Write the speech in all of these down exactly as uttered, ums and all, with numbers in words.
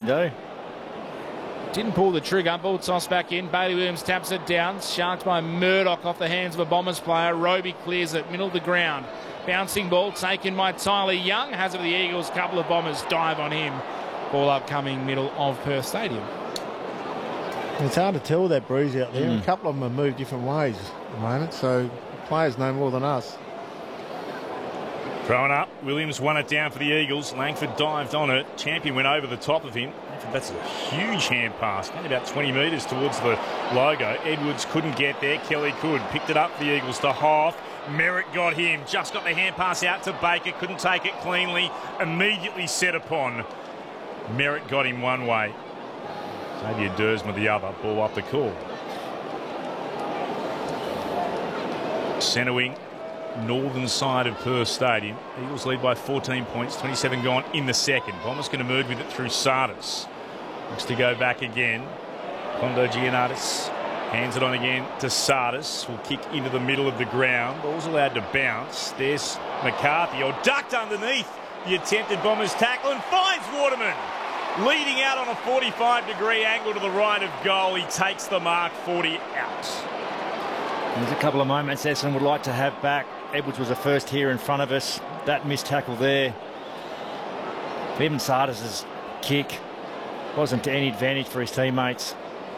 No. Didn't pull the trigger. Ball tossed back in. Bailey Williams taps it down. Sharked by Murdoch off the hands of a Bombers player. Roby clears it. Middle of the ground. Bouncing ball taken by Tyler Young. Has it for the Eagles. Couple of Bombers dive on him. Ball upcoming middle of Perth Stadium. It's hard to tell that breeze out there. Mm. A couple of them have moved different ways at the moment, so players know more than us. Thrown up. Williams won it down for the Eagles. Langford dived on it. Champion went over the top of him. That's a huge hand pass. Only about twenty metres towards the logo. Edwards couldn't get there. Kelly could. Picked it up for the Eagles to Hoff. Merritt got him. Just got the hand pass out to Baker. Couldn't take it cleanly. Immediately set upon. Merritt got him one way. Xavier Dersma the other. Ball up the court. Centre wing. Northern side of Perth Stadium. Eagles lead by fourteen points, twenty-seven gone in the second. Bombers going to merge with it through Sardis. Looks to go back again. Kondo Giannatis hands it on again to Sardis. Will kick into the middle of the ground. Ball's allowed to bounce. There's McCarthy, or ducked underneath the attempted Bombers tackle and finds Waterman. Leading out on a forty-five degree angle to the right of goal. He takes the mark, forty out. There's a couple of moments Essendon would like to have back. Edwards was the first here in front of us. That missed tackle there. Even Sardis's kick wasn't to any advantage for his teammates,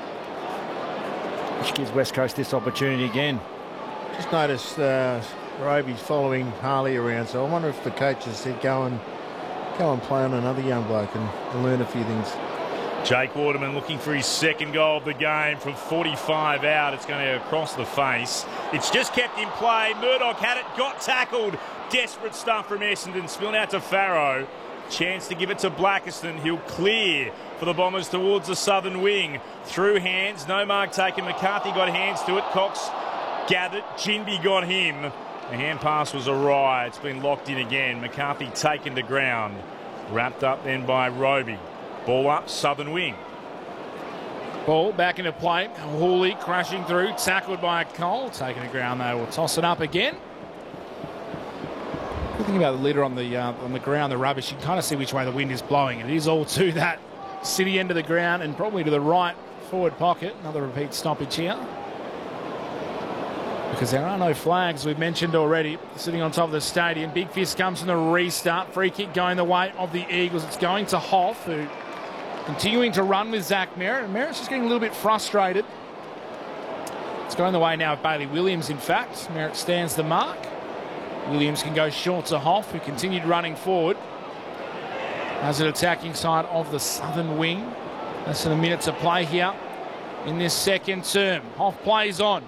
which gives West Coast this opportunity again. Just noticed uh, Roby's following Harley around, so I wonder if the coaches said go and go and play on another young bloke and, and learn a few things. Jake Waterman looking for his second goal of the game from forty-five out. It's going to go across the face. It's just kept in play. Murdoch had it, got tackled. Desperate stuff from Essendon. Spilled out to Farrow. Chance to give it to Blackiston. He'll clear for the Bombers towards the southern wing. Through hands. No mark taken. McCarthy got hands to it. Cox gathered. Ginby got him. The hand pass was awry. It's been locked in again. McCarthy taken to ground. Wrapped up then by Roby. Ball up, southern wing. Ball back into play. Hawley crashing through. Tackled by Cole. Taking the ground though. We'll toss it up again. Good thing about the litter on the uh, on the ground, the rubbish, you can kind of see which way the wind is blowing. And it is all to that city end of the ground and probably to the right forward pocket. Another repeat stoppage here. Because there are no flags, we've mentioned already, sitting on top of the stadium. Big fist comes from the restart. Free kick going the way of the Eagles. It's going to Hoff, who continuing to run with Zach Merritt. And Merritt's just getting a little bit frustrated. It's going the way now of Bailey Williams, in fact. Merritt stands the mark. Williams can go short to Hoff, who continued running forward. As an attacking side of the southern wing. Less than a minute to play here in this second term. Hoff plays on.